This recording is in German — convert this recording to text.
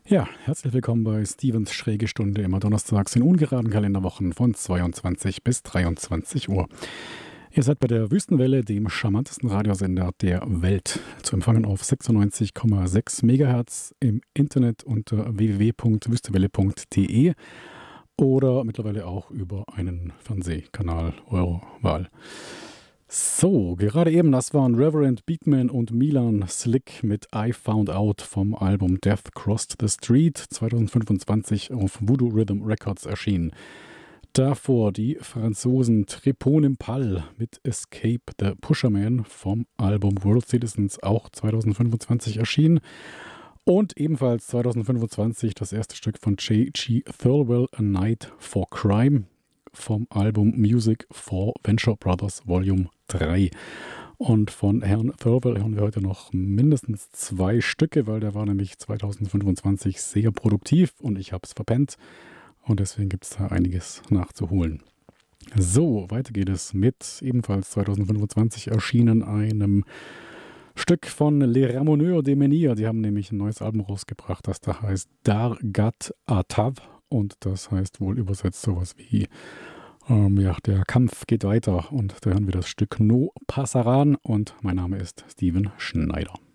Ja, herzlich willkommen bei Stevens Schräge Stunde, immer donnerstags in ungeraden Kalenderwochen von 22 bis 23 Uhr. Ihr seid bei der Wüstenwelle, dem charmantesten Radiosender der Welt, zu empfangen auf 96,6 Megahertz im Internet unter www.wüstewelle.de oder mittlerweile auch über einen Fernsehkanal eurer Wahl. So, gerade eben, das waren Reverend Beatman und Milan Slick mit I Found Out vom Album Death Crossed the Street, 2025 auf Voodoo Rhythm Records erschienen. Davor die Franzosen Trépont-Impal mit Escape the Pusherman vom Album World Citizens, auch 2025 erschienen. Und ebenfalls 2025 das erste Stück von J.G. Thirlwell, A Night for Crime, vom Album Music for Venture Brothers Volume 3. Und von Herrn Thirlwell hören wir heute noch mindestens 2 Stücke, weil der war nämlich 2025 sehr produktiv und ich habe es verpennt. Und deswegen gibt es da einiges nachzuholen. So, weiter geht es mit ebenfalls 2025 erschienen einem Stück von Les Ramoneurs de Menhir. Die haben nämlich ein neues Album rausgebracht, das da heißt Dar Gat Atav. Und das heißt wohl übersetzt sowas wie der Kampf geht weiter. Und da hören wir das Stück No Passaran. Und mein Name ist Steven Schneider.